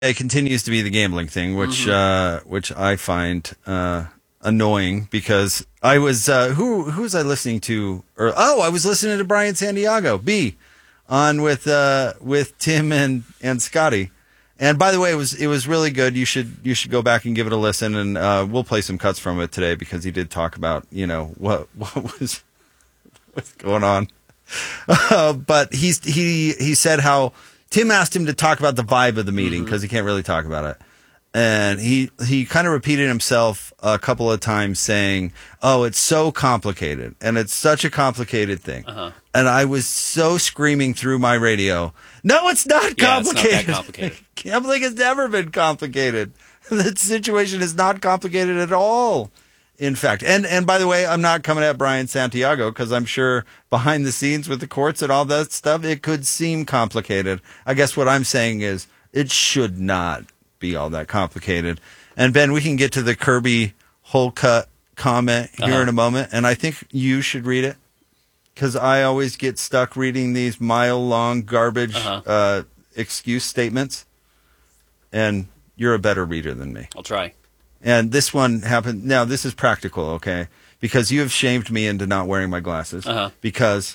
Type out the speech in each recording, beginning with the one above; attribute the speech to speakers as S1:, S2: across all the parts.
S1: it continues to be the gambling thing, which I find annoying because I was who was I listening to? I was listening to Brian Santiago B on with Tim and Scotty. And by the way, it was really good. You should go back and give it a listen, and we'll play some cuts from it today because he did talk about what's going on. But he said how Tim asked him to talk about the vibe of the meeting because he can't really talk about it. And he kind of repeated himself a couple of times saying, "Oh, it's so complicated. And it's such a complicated thing." Uh-huh. And I was so screaming through my radio, "No, it's not complicated.
S2: It's not that complicated.
S1: Gambling has never been complicated. The situation is not complicated at all. In fact, and by the way, I'm not coming at Brian Santiago because I'm sure behind the scenes with the courts and all that stuff, it could seem complicated. I guess what I'm saying is it should not be all that complicated." And Ben, we can get to the Kirby Holcutt comment here in a moment, and I think you should read it because I always get stuck reading these mile-long garbage excuse statements, and you're a better reader than me.
S2: I'll try.
S1: And this one happened. Now, this is practical, okay? Because you have shamed me into not wearing my glasses because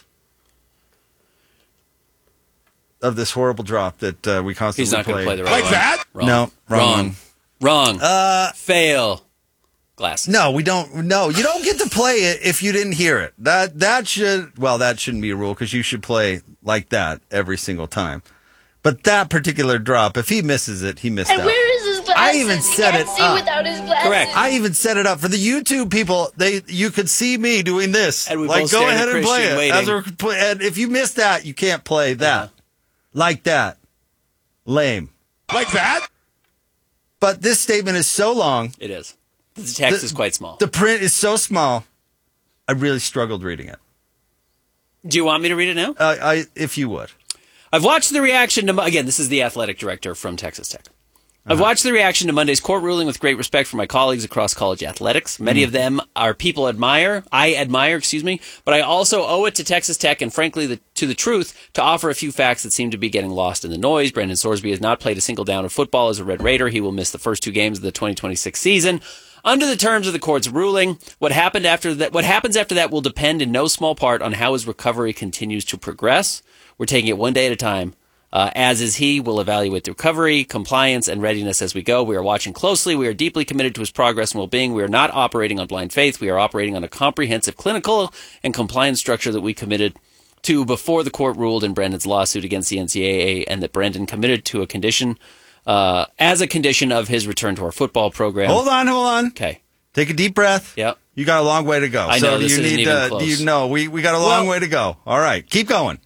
S1: of this horrible drop that we constantly play.
S2: He's not going to play the right one.
S1: Like that?
S2: Wrong.
S1: No, wrong.
S2: Fail. Glasses.
S1: No, we don't. No, you don't get to play it if you didn't hear it. That shouldn't be a rule because you should play like that every single time. But that particular drop, if he misses it, he missed out.
S3: And where is his glasses?
S1: I even set it
S3: see
S1: up.
S3: Without his glasses.
S2: Correct.
S1: I even set it up for the YouTube people. You could see me doing this.
S2: And we
S1: like,
S2: both
S1: go
S2: stand
S1: ahead and play it.
S2: waiting.
S1: And if you miss that, you can't play that. Like that. Lame.
S4: Like that?
S1: But this statement is so long.
S2: It is. The text is quite small.
S1: The print is so small. I really struggled reading it.
S2: Do you want me to read it now?
S1: If you would.
S2: I've watched the reaction to... Again, this is the athletic director from Texas Tech. I've watched the reaction to Monday's court ruling with great respect for my colleagues across college athletics. Many of them are people I admire, but I also owe it to Texas Tech and, frankly, to the truth to offer a few facts that seem to be getting lost in the noise. Brendan Sorsby has not played a single down of football as a Red Raider. He will miss the first 2 games of the 2026 season. Under the terms of the court's ruling, what happens after that will depend in no small part on how his recovery continues to progress. We're taking it one day at a time. As is he, will evaluate the recovery, compliance, and readiness as we go. We are watching closely. We are deeply committed to his progress and well-being. We are not operating on blind faith. We are operating on a comprehensive clinical and compliance structure that we committed to before the court ruled in Brendan's lawsuit against the NCAA, and that Brendan committed to a condition as a condition of his return to our football program.
S1: Hold on.
S2: Okay.
S1: Take a deep breath.
S2: Yep.
S1: You got a long way to go.
S2: I know, this isn't even close.
S1: We got a long way to go. All right. Keep going.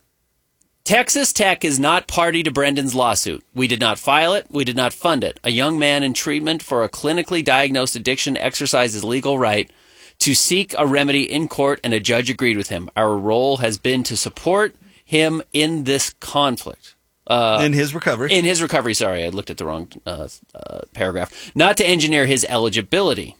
S2: Texas Tech is not party to Brendan's lawsuit. We did not file it. We did not fund it. A young man in treatment for a clinically diagnosed addiction exercised his legal right to seek a remedy in court, and a judge agreed with him. Our role has been to support him in this conflict.
S1: In his recovery.
S2: Sorry, I looked at the wrong paragraph. Not to engineer his eligibility.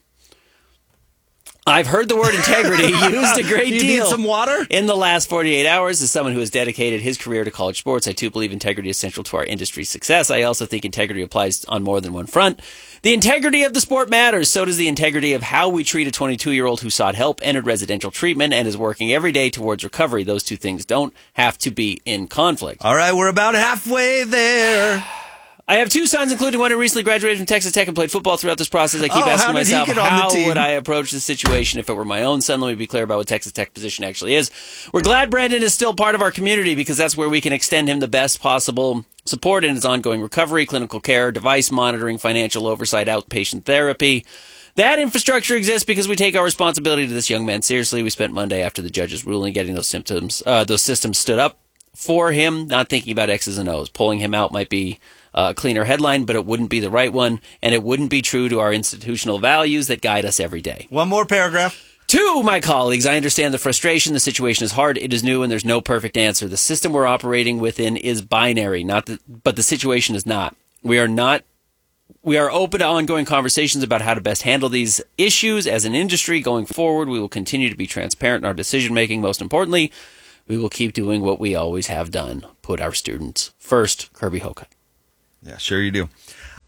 S2: I've heard the word integrity used a great deal.
S1: You need some water?
S2: In the last 48 hours, as someone who has dedicated his career to college sports, I too believe integrity is central to our industry's success. I also think integrity applies on more than one front. The integrity of the sport matters. So does the integrity of how we treat a 22-year-old who sought help, entered residential treatment, and is working every day towards recovery. Those two things don't have to be in conflict.
S1: All right, we're about halfway there.
S2: I have 2 sons, including one who recently graduated from Texas Tech and played football throughout this process. I keep asking myself, how would I approach this situation if it were my own son? Let me be clear about what Texas Tech position actually is. We're glad Brendan is still part of our community because that's where we can extend him the best possible support in his ongoing recovery, clinical care, device monitoring, financial oversight, outpatient therapy. That infrastructure exists because we take our responsibility to this young man seriously. We spent Monday after the judge's ruling getting those systems stood up for him, not thinking about X's and O's. Pulling him out might be a cleaner headline, but it wouldn't be the right one, and it wouldn't be true to our institutional values that guide us every day.
S1: One more paragraph.
S2: To my colleagues, I understand the frustration. The situation is hard. It is new, and there's no perfect answer. The system we're operating within is binary, but the situation is not. We are open to ongoing conversations about how to best handle these issues as an industry going forward. We will continue to be transparent in our decision-making. Most importantly, we will keep doing what we always have done. Put our students first. Kirby Holcutt.
S1: Yeah, sure you do.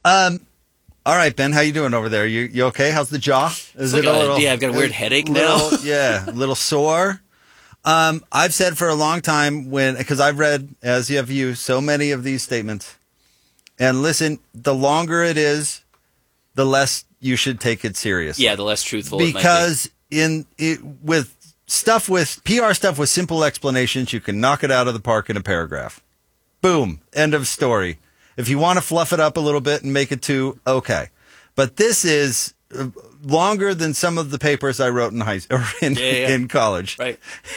S1: All right, Ben, how you doing over there? You okay? How's the jaw? Is
S2: it a little? Yeah, I've got a weird headache now.
S1: Yeah, a little sore. I've said for a long time because I've read, as have you, so many of these statements. And listen, the longer it is, the less you should take it serious.
S2: Yeah, the less truthful
S1: because
S2: it might be.
S1: with PR stuff with simple explanations, you can knock it out of the park in a paragraph. Boom, end of story. If you want to fluff it up a little bit and make it too, okay. But this is longer than some of the papers I wrote in college,
S2: right?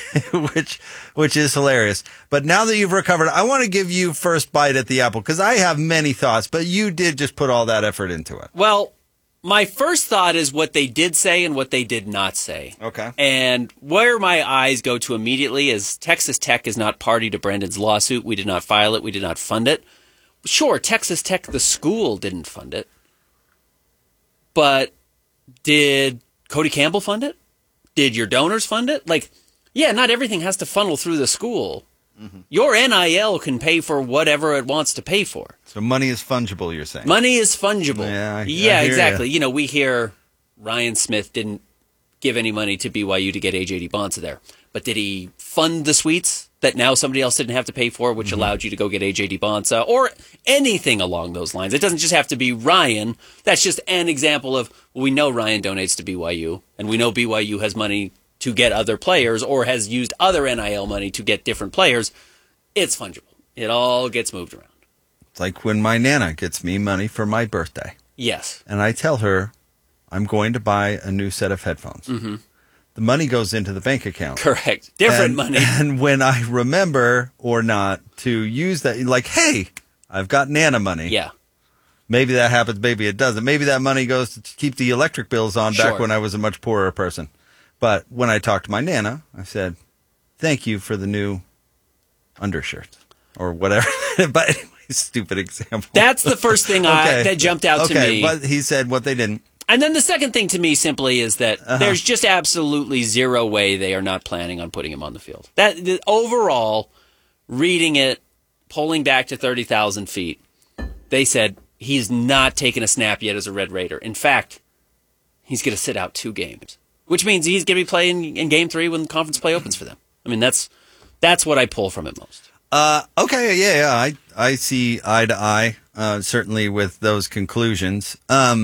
S1: which is hilarious. But now that you've recovered, I want to give you first bite at the apple because I have many thoughts, but you did just put all that effort into it.
S2: Well, my first thought is what they did say and what they did not say.
S1: Okay.
S2: And where my eyes go to immediately is Texas Tech is not party to Brendan's lawsuit. We did not file it. We did not fund it. Sure, Texas Tech, the school, didn't fund it. But did Cody Campbell fund it? Did your donors fund it? Not everything has to funnel through the school. Mm-hmm. Your NIL can pay for whatever it wants to pay for.
S1: So money is fungible, you're saying?
S2: Money is fungible.
S1: Yeah,
S2: exactly. You know, we hear Ryan Smith didn't give any money to BYU to get AJ DeBonsa there. But did he fund the suites that now somebody else didn't have to pay for, which allowed you to go get AJ DeBonsa or anything along those lines? It doesn't just have to be Ryan. That's just an example of, we know Ryan donates to BYU, and we know BYU has money to get other players or has used other NIL money to get different players. It's fungible. It all gets moved around.
S1: It's like when my Nana gets me money for my birthday.
S2: Yes.
S1: And I tell her I'm going to buy a new set of headphones. Mm-hmm. The money goes into the bank account.
S2: Correct. Different money.
S1: And when I remember or not to use that, like, hey, I've got Nana money.
S2: Yeah.
S1: Maybe that happens, maybe it doesn't. Maybe that money goes to keep the electric bills on back when I was a much poorer person. But when I talked to my Nana, I said, thank you for the new undershirt or whatever. But anyway, stupid example.
S2: That's the first thing that jumped out to me.
S1: But he said what they didn't.
S2: And then the second thing to me simply is that there's just absolutely zero way they are not planning on putting him on the field. Overall, reading it, pulling back to 30,000 feet, they said he's not taken a snap yet as a Red Raider. In fact, he's going to sit out 2 games, which means he's going to be playing in Game 3 when conference play opens for them. I mean, that's what I pull from it most.
S1: Okay, yeah, I see eye to eye, certainly with those conclusions.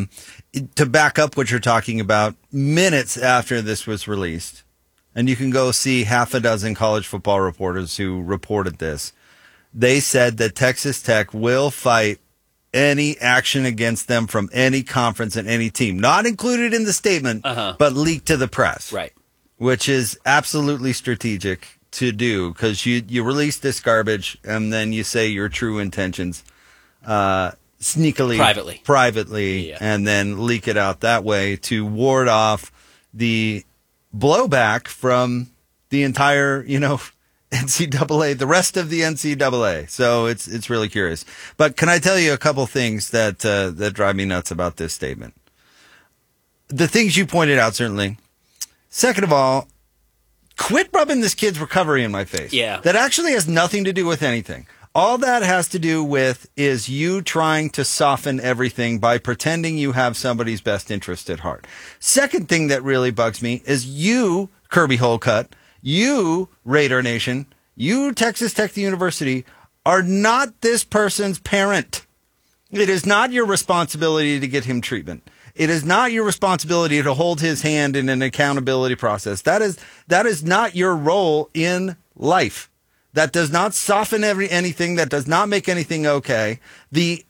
S1: To back up what you're talking about, minutes after this was released, and you can go see half a dozen college football reporters who reported this, they said that Texas Tech will fight any action against them from any conference and any team, not included in the statement, but leaked to the press.
S2: Right.
S1: Which is absolutely strategic to do because you release this garbage and then you say your true intentions sneakily, privately, and then leak it out that way to ward off the blowback from the entire, NCAA, the rest of the NCAA. So it's really curious. But can I tell you a couple things that drive me nuts about this statement? The things you pointed out, certainly. Second of all, quit rubbing this kid's recovery in my face.
S2: Yeah.
S1: That actually has nothing to do with anything. All that has to do with is you trying to soften everything by pretending you have somebody's best interest at heart. Second thing that really bugs me is you, Kirby Holcutt, you, Raider Nation, you, Texas Tech University, are not this person's parent. It is not your responsibility to get him treatment. It is not your responsibility to hold his hand in an accountability process. That is not your role in life. That does not soften anything. That does not make anything okay. The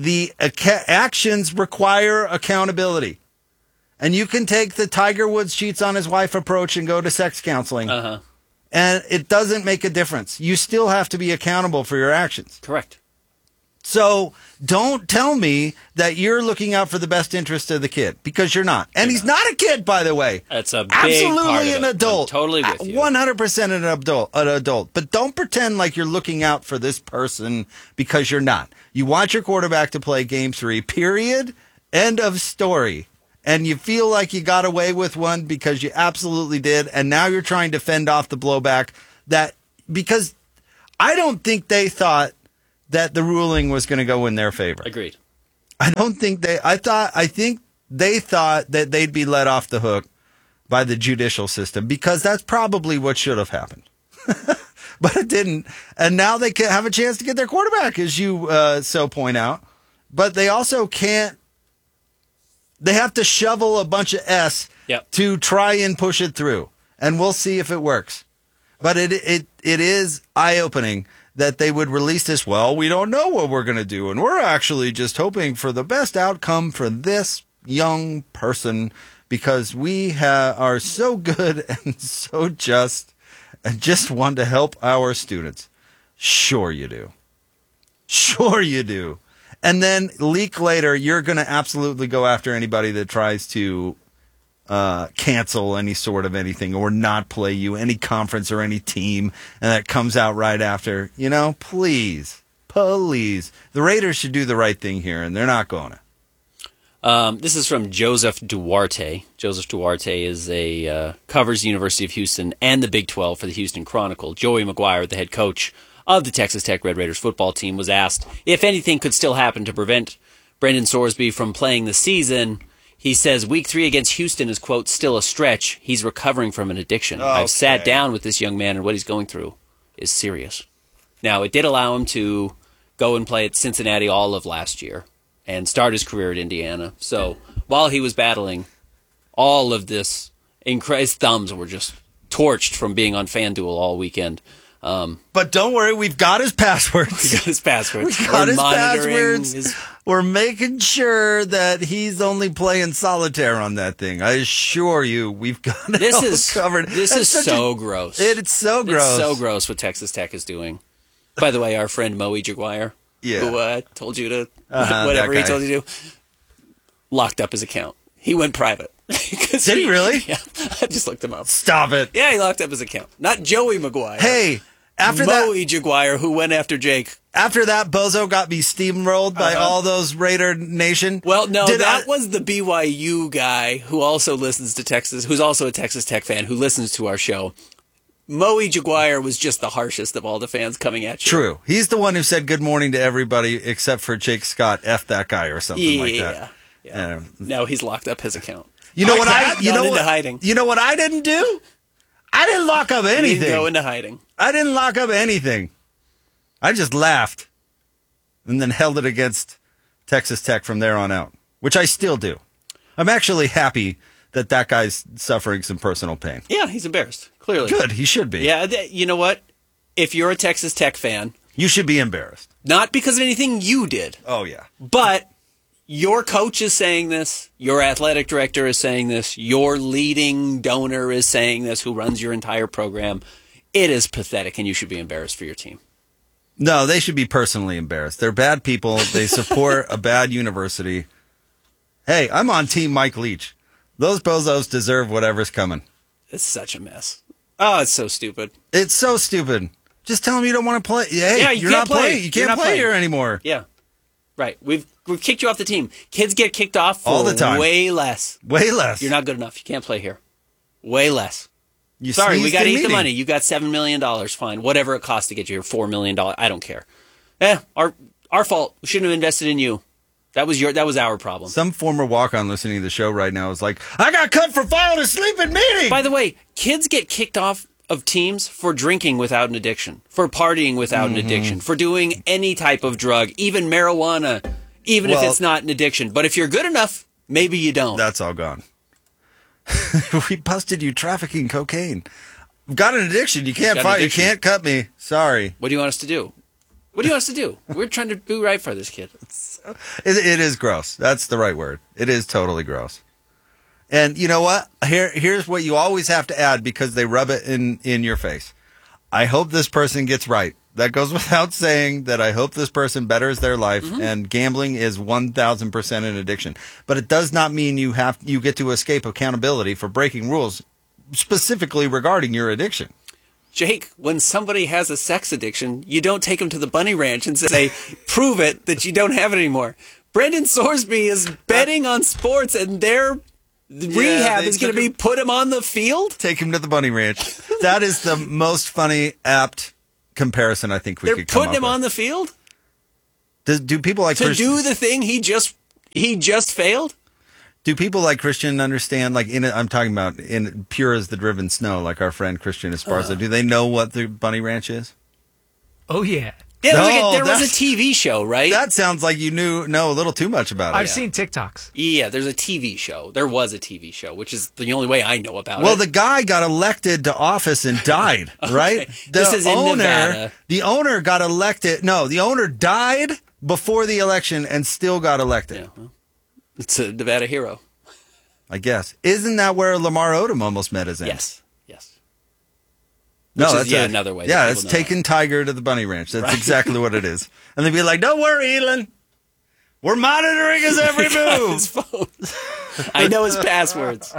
S1: actions require accountability. And you can take the Tiger Woods cheats on his wife approach and go to sex counseling. And it doesn't make a difference. You still have to be accountable for your actions.
S2: Correct.
S1: So don't tell me that you're looking out for the best interest of the kid, because you're not. And he's not a kid, by the way.
S2: That's a big
S1: absolutely
S2: part of
S1: an adult.
S2: I'm totally with you.
S1: 100% an adult. But don't pretend like you're looking out for this person, because you're not. You want your quarterback to play Game 3, period, end of story. And you feel like you got away with one because you absolutely did, and now you're trying to fend off the blowback because I don't think they thought that the ruling was going to go in their favor.
S2: Agreed.
S1: I don't think I think they thought that they'd be let off the hook by the judicial system because that's probably what should have happened. But it didn't. And now they can have a chance to get their quarterback, as you so point out. But they also can't. They have to shovel a bunch of S to try and push it through. And we'll see if it works. But it is eye-opening that they would release this. Well, we don't know what we're going to do. And we're actually just hoping for the best outcome for this young person because we are so good and so just and just want to help our students. Sure you do. Sure you do. And then a week later, you're going to absolutely go after anybody that tries to cancel any sort of anything or not play you, any conference or any team, and that comes out right after. You know, please. The Raiders should do the right thing here, and they're not going to.
S2: This is from Joseph Duarte. Joseph Duarte is covers the University of Houston and the Big 12 for the Houston Chronicle. Joey McGuire, the head coach of the Texas Tech Red Raiders football team, was asked if anything could still happen to prevent Brendan Sorsby from playing the season. He says week 3 against Houston is, quote, still a stretch. He's recovering from an addiction. Okay. I've sat down with this young man, and what he's going through is serious. Now, it did allow him to go and play at Cincinnati all of last year and start his career at Indiana. So while he was battling all of this, his thumbs were just torched from being on FanDuel all weekend.
S1: But don't worry, we've got his passwords. We're making sure that he's only playing solitaire on that thing. I assure you, we've got it covered.
S2: This is so gross.
S1: It's so gross.
S2: It's so gross what Texas Tech is doing. By the way, our friend Moe Jaguar, who told you to, whatever he told you to do, locked up his account. He went private.
S1: Did he really?
S2: Yeah, I just looked him up.
S1: Stop it.
S2: Yeah, he locked up his account. Not Joey McGuire.
S1: Hey, after
S2: Moe Jaguar, who went after Jake.
S1: After that, Bozo got me steamrolled by all those Raider Nation.
S2: Well, no, that was the BYU guy who also listens to Texas, who's also a Texas Tech fan, who listens to our show. Moe Jaguar was just the harshest of all the fans coming at you.
S1: True. He's the one who said good morning to everybody except for Jake Scott, F that guy or something like that.
S2: Yeah. Now he's locked up his account.
S1: You know what
S2: hiding.
S1: You know what I didn't do? I didn't lock up anything.
S2: You didn't go into hiding.
S1: I didn't lock up anything. I just laughed and then held it against Texas Tech from there on out, which I still do. I'm actually happy that guy's suffering some personal pain.
S2: Yeah, he's embarrassed, clearly.
S1: Good, he should be.
S2: Yeah, you know what? If you're a Texas Tech fan...
S1: You should be embarrassed.
S2: Not because of anything you did.
S1: Oh, yeah.
S2: But your coach is saying this, your athletic director is saying this, your leading donor is saying this, who runs your entire program. It is pathetic, and you should be embarrassed for your team.
S1: No, they should be personally embarrassed. They're bad people. They support a bad university. Hey, I'm on Team Mike Leach. Those bozos deserve whatever's coming.
S2: It's such a mess. Oh, it's so stupid.
S1: It's so stupid. Just tell them you don't want to play. Hey, you're not playing. You can't play here anymore.
S2: Yeah. Right. We've kicked you off the team. Kids get kicked off for
S1: all the time.
S2: Way less.
S1: Way less.
S2: You're not good enough. You can't play here. Way less.
S1: You
S2: Sorry, we got to eat the money. You got $7 million. Fine. Whatever it costs to get you here, $4 million. I don't care. Our fault. We shouldn't have invested in you. That was our problem.
S1: Some former walk-on listening to the show right now is like, I got cut for falling asleep in meetings.
S2: By the way, kids get kicked off of teams for drinking without an addiction, for partying without an addiction, for doing any type of drug, even marijuana, if it's not an addiction. But if you're good enough, maybe you don't.
S1: That's all gone. We busted you trafficking cocaine. Got an addiction. You can't fight. You can't cut me. Sorry.
S2: What do you want us to do? What do you want us to do? We're trying to do right for this kid.
S1: It is gross. That's the right word. It is totally gross. And you know what? Here's what you always have to add because they rub it in your face. I hope this person gets right. That goes without saying that I hope this person betters their life, and gambling is 1,000% an addiction. But it does not mean you get to escape accountability for breaking rules, specifically regarding your addiction.
S2: Jake, when somebody has a sex addiction, you don't take them to the bunny ranch and say, prove it that you don't have it anymore. Brendan Sorsby is betting on sports, and their rehab is going to be put him on the field?
S1: Take him to the bunny ranch. That is the most funny, apt comparison I think we could come up with.
S2: They're putting him on the field?
S1: Do people like
S2: to do the thing he just He just failed?
S1: Do people like Christian understand, like, I'm talking about in pure as the driven snow, like our friend Christian Esparza, do they know what the Bunny Ranch is?
S3: Oh, yeah.
S2: Yeah, there was a TV show, right?
S1: That sounds like you know a little too much about it.
S3: I've seen TikToks.
S2: Yeah, there's a TV show. There was a TV show, which is the only way I know about it.
S1: Well, the guy got elected to office and died, right?
S2: This is in Nevada.
S1: The owner got elected. No, the owner died before the election and still got elected.
S2: Yeah, well, it's a Nevada hero.
S1: I guess. Isn't that where Lamar Odom almost met his end?
S2: Yes.
S1: No,
S2: that's another way.
S1: Yeah, it's taking Tiger to the Bunny Ranch. That's exactly what it is. And they'd be like, "Don't worry, Elon. We're monitoring his every move."
S2: His phone. I know his passwords.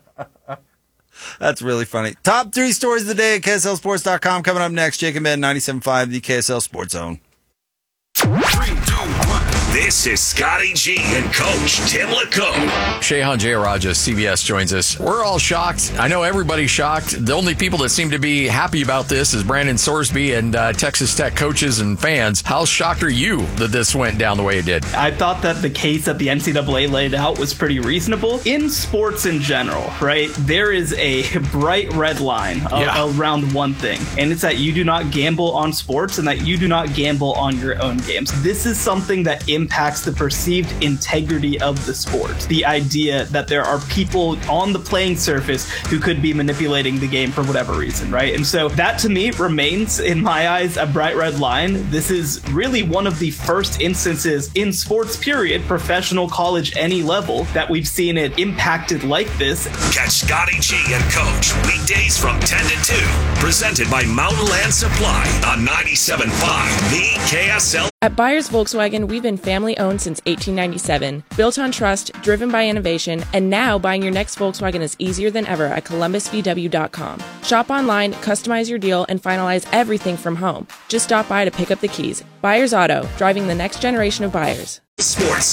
S1: That's really funny. Top 3 stories of the day at KSLSports.com. Coming up next, Jake and Ben, 97.5, the KSL Sports Zone.
S4: 3, 2, 1. This is Scotty G and Coach Tim LaComb.
S5: Shehan Jayaraja, CBS, joins us. We're all shocked. I know everybody's shocked. The only people that seem to be happy about this is Brandon Sorsby and Texas Tech coaches and fans. How shocked are you that this went down the way it did?
S6: I thought that the case that the NCAA laid out was pretty reasonable. In sports in general, right, there is a bright red line around one thing, and it's that you do not gamble on sports and that you do not gamble on your own games. This is something that impacts the perceived integrity of the sport. The idea that there are people on the playing surface who could be manipulating the game for whatever reason, right? And so that to me remains, in my eyes, a bright red line. This is really one of the first instances in sports, period, professional, college, any level, that we've seen it impacted like this.
S4: Catch Scotty G and Coach weekdays from 10 to 2. Presented by Mountain Land Supply on 97.5, the KSL.
S7: At Byers Volkswagen, we've been family-owned since 1897, built on trust, driven by innovation, and now buying your next Volkswagen is easier than ever at ColumbusVW.com. Shop online, customize your deal, and finalize everything from home. Just stop by to pick up the keys. Byers Auto, driving the next generation of buyers.
S4: Sports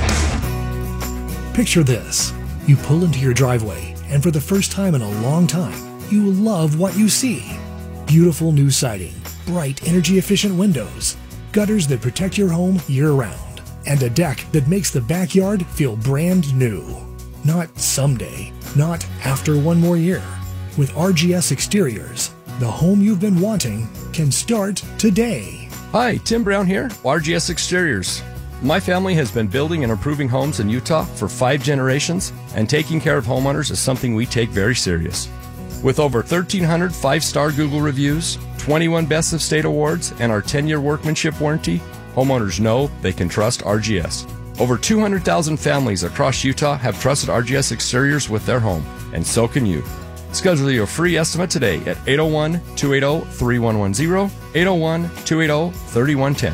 S4: Zone.
S8: Picture this. You pull into your driveway, and for the first time in a long time, you love what you see. Beautiful new siding, bright energy-efficient windows, gutters that protect your home year-round, and a deck that makes the backyard feel brand new. Not someday, not after one more year. With RGS Exteriors, the home you've been wanting can start today.
S9: Hi, Tim Brown here, RGS Exteriors. My family has been building and improving homes in Utah for 5 generations, and taking care of homeowners is something we take very serious. With over 1,300 5-star Google reviews, 21 Best of State awards, and our 10-year workmanship warranty, homeowners know they can trust RGS. Over 200,000 families across Utah have trusted RGS Exteriors with their home, and so can you. Schedule your free estimate today at 801-280-3110, 801-280-3110.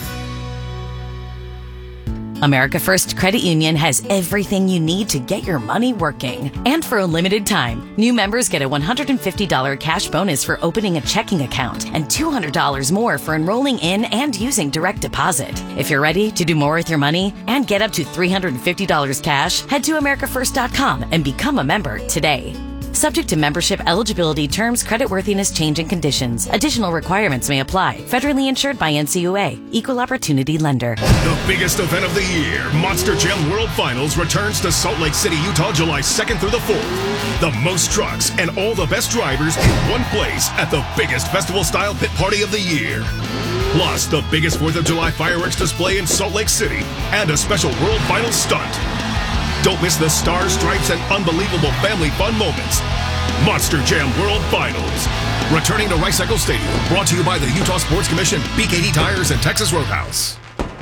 S10: America First Credit Union has everything you need to get your money working. And for a limited time, new members get a $150 cash bonus for opening a checking account and $200 more for enrolling in and using direct deposit. If you're ready to do more with your money and get up to $350 cash, head to AmericaFirst.com and become a member today. Subject to membership eligibility, terms, creditworthiness, change, and conditions. Additional requirements may apply. Federally insured by NCUA. Equal Opportunity Lender.
S11: The biggest event of the year, Monster Jam World Finals, returns to Salt Lake City, Utah, July 2nd through the 4th. The most trucks and all the best drivers in one place at the biggest festival-style pit party of the year. Plus, the biggest 4th of July fireworks display in Salt Lake City and a special World Finals stunt. Don't miss the stars, stripes, and unbelievable family fun moments. Monster Jam World Finals. Returning to Rice-Eccles Stadium. Brought to you by the Utah Sports Commission, BKD Tires, and Texas Roadhouse.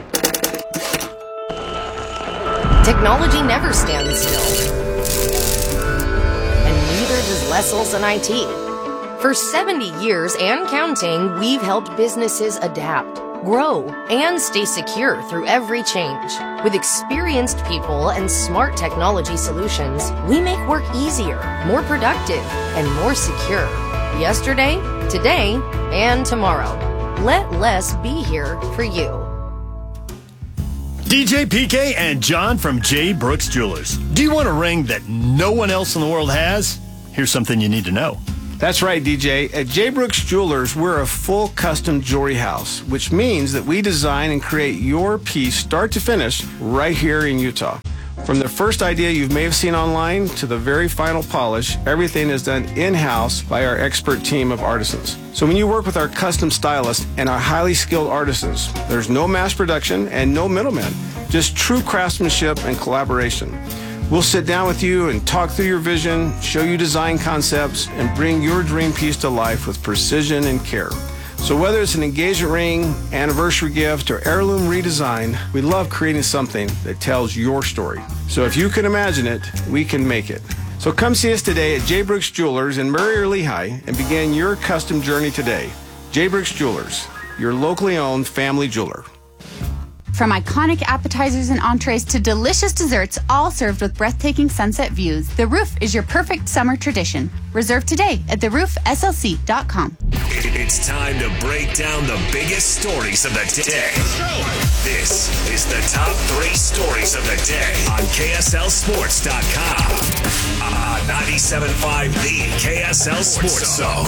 S12: Technology never stands still. And neither does Les Olson IT. For 70 years and counting, we've helped businesses adapt, grow, and stay secure through every change. With experienced people and smart technology solutions, we make work easier, more productive, and more secure. Yesterday, today, and tomorrow. Let Les be here for you.
S13: DJ PK and John from J. Brooks Jewelers. Do you want a ring that no one else in the world has? Here's something you need to know.
S14: That's right, DJ. At J. Brooks Jewelers, we're a full custom jewelry house, which means that we design and create your piece start to finish right here in Utah. From the first idea you may have seen online to the very final polish, everything is done in-house by our expert team of artisans. So when you work with our custom stylists and our highly skilled artisans, there's no mass production and no middlemen, just true craftsmanship and collaboration. We'll sit down with you and talk through your vision, show you design concepts, and bring your dream piece to life with precision and care. So whether it's an engagement ring, anniversary gift, or heirloom redesign, we love creating something that tells your story. So if you can imagine it, we can make it. So come see us today at J. Brooks Jewelers in Murray or Lehigh and begin your custom journey today. J. Brooks Jewelers, your locally owned family jeweler.
S15: From iconic appetizers and entrees to delicious desserts, all served with breathtaking sunset views, The Roof is your perfect summer tradition. Reserve today at theroofslc.com.
S4: It's time to break down the biggest stories of the day. This is the top 3 stories of the day on KSLSports.com. 97.5 The KSL Sports Zone.